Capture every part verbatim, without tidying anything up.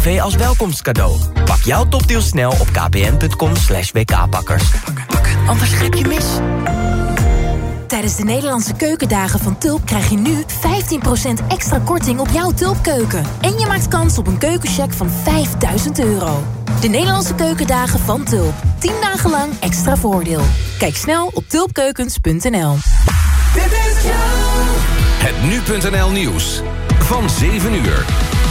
V als welkomstcadeau. Pak jouw topdeal snel op kpn.com slash wkpakkers. Anders grijp je mis. Tijdens de Nederlandse keukendagen van Tulp krijg je nu vijftien procent extra korting op jouw Tulpkeuken. En je maakt kans op een keukencheck van vijfduizend euro. De Nederlandse keukendagen van Tulp. tien dagen lang extra voordeel. Kijk snel op tulpkeukens punt n l. Het nu punt n l nieuws van zeven uur.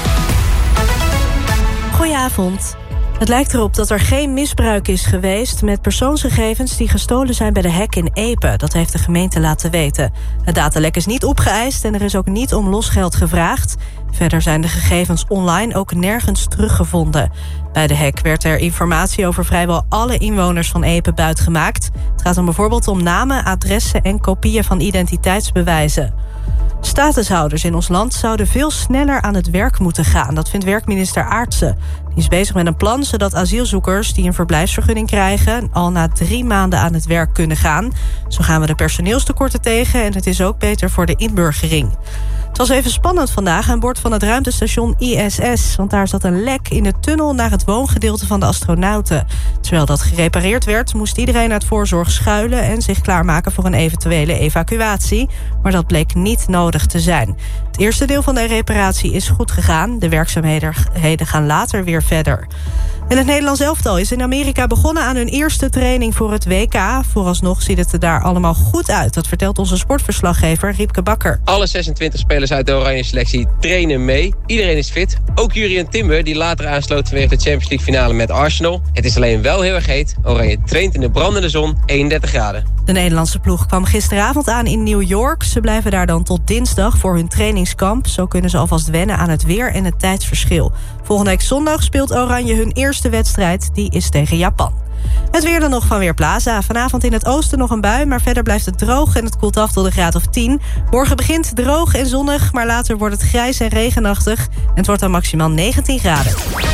Goedenavond. Het lijkt erop dat er geen misbruik is geweest met persoonsgegevens die gestolen zijn bij de hek in Epe. Dat heeft de gemeente laten weten. Het datalek is niet opgeëist en er is ook niet om losgeld gevraagd. Verder zijn de gegevens online ook nergens teruggevonden. Bij de hek werd er informatie over vrijwel alle inwoners van Epe buitgemaakt. Het gaat dan bijvoorbeeld om namen, adressen en kopieën van identiteitsbewijzen. Statushouders in ons land zouden veel sneller aan het werk moeten gaan. Dat vindt werkminister Aartsen. Die is bezig met een plan zodat asielzoekers die een verblijfsvergunning krijgen al na drie maanden aan het werk kunnen gaan. Zo gaan we de personeelstekorten tegen en het is ook beter voor de inburgering. Het was even spannend vandaag aan boord van het ruimtestation I S S... want daar zat een lek in de tunnel naar het woongedeelte van de astronauten. Terwijl dat gerepareerd werd, moest iedereen uit voorzorg schuilen... en zich klaarmaken voor een eventuele evacuatie. Maar dat bleek niet nodig te zijn. Het eerste deel van de reparatie is goed gegaan. De werkzaamheden gaan later weer verder. En het Nederlands elftal is in Amerika begonnen aan hun eerste training voor het W K. Vooralsnog ziet het er daar allemaal goed uit. Dat vertelt onze sportverslaggever Riepke Bakker. Alle zesentwintig spelers uit de Oranje selectie trainen mee. Iedereen is fit. Ook Jurien Timber, die later aansloot vanwege de Champions League finale met Arsenal. Het is alleen wel heel erg heet. Oranje traint in de brandende zon, eenendertig graden. De Nederlandse ploeg kwam gisteravond aan in New York. Ze blijven daar dan tot dinsdag voor hun trainingskamp. Zo kunnen ze alvast wennen aan het weer en het tijdsverschil. Volgende week zondag speelt Oranje hun eerste wedstrijd. Die is tegen Japan. Het weer dan nog van Weerplaza. Vanavond in het oosten nog een bui, maar verder blijft het droog en het koelt af tot een graad of tien. Morgen begint droog en zonnig, maar later wordt het grijs en regenachtig. En het wordt dan maximaal negentien graden.